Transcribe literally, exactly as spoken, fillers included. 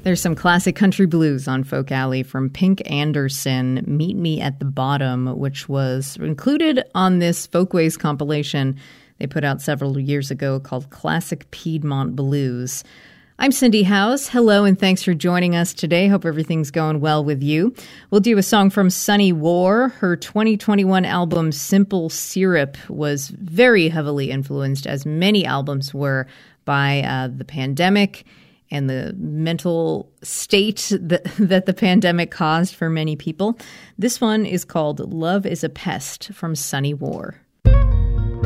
There's some classic country blues on Folk Alley from Pink Anderson, Meet Me at the Bottom, which was included on this Folkways compilation they put out several years ago called Classic Piedmont Blues. I'm Cindy House. Hello, and thanks for joining us today. Hope everything's going well with you. We'll do a song from Sunny War. Her twenty twenty-one album, Simple Syrup, was very heavily influenced, as many albums were, by uh, the pandemic and the mental state that, that the pandemic caused for many people. This one is called Love is a Pest from Sunny War.